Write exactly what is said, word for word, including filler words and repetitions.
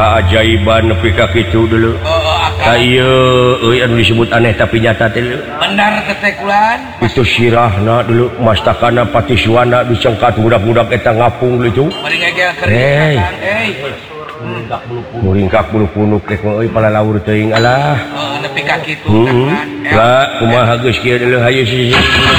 keajaiban nepi ka kitu dulu. Ayo, anu disebut aneh tapi nyata teh. Benar teh kulan. Itu sirahna dulu mastakana patiswana dicengkat budak-budak eta ngapung dulu. Mari ngageakeun hey. Hey. Muringkak bulu punuk teh euy palalaur teuing alah. Heeh nepi ka kitu kan. Lah kumaha geus kieu dulu hayu sih.